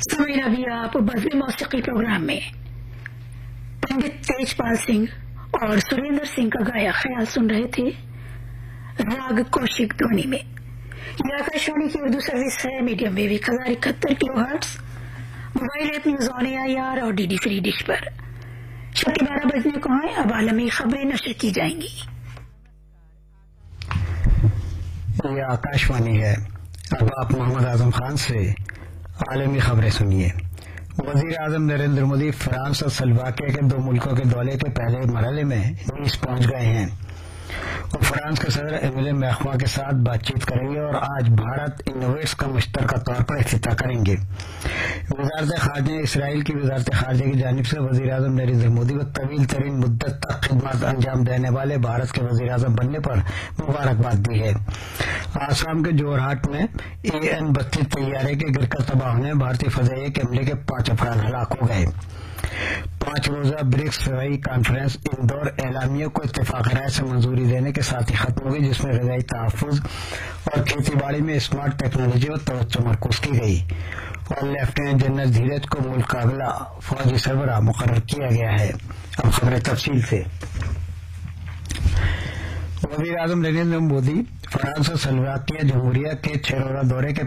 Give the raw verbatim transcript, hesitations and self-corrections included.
سمعین ابھی آپ بزم موسیقی پروگرام میں پنڈت تیج پال سنگھ اور سریندر سنگھ کا گایا خیال سن رہے تھے راگ کوشک دھونی میں. یہ آکاشوانی کی اردو سروس ہے، میڈیم ویو ایک ہزار اکہتر کلو hertz, mobile app news on a I R اور ڈی ڈی فری ڈش پر. شب کے بارہ بجنے کو ہیں، اب عالمی خبریں نشر کی جائیں گی. یہ آکاشوانی ہے. اب آپ محمد اعظم خان سے عالمی خبریں سنیے. وزیر اعظم نریندر مودی فرانس اور سلوواکیہ کے دو ملکوں کے دورے کے پہلے مرحلے میں نیس پہنچ گئے ہیں. وہ فرانس کے صدر ایمینوئل میخواں کے ساتھ بات چیت کریں گے اور آج بھارت انوویٹس کا مشترکہ طور پر افتتاح کریں گے. وزارت خارجہ نے اسرائیل کی وزارت خارجہ کی جانب سے وزیر اعظم نریندر مودی کو طویل ترین مدت تک خدمات انجام دینے والے بھارت کے وزیر اعظم بننے پر مبارکباد دی ہے. آسام کے جورہاٹ میں اے این بتیس طیارے کے گر کر تباہ ہونے میں بھارتی فضائیہ کے عملے کے پانچ افراد ہلاک ہو گئے. پانچ روزہ برکس فضائی کانفرنس اندور اعلامیہ کو اتفاق رائے سے منظوری دینے کے ساتھ ہی ختم ہو گئی، جس میں غذائی تحفظ اور کھیتی باڑی میں اسمارٹ ٹیکنالوجی پر توجہ مرکوز کی گئی اور لیفٹیننٹ جنرل دھیرج کو ملک کا اگلا فوجی سربراہ مقرر کیا گیا ہے. اب خبریں تفصیل سے. وزیر اعظم نریندر مودی فرانس اور سلوواکیہ جمہوریہ کے چھ روزہ دورے کے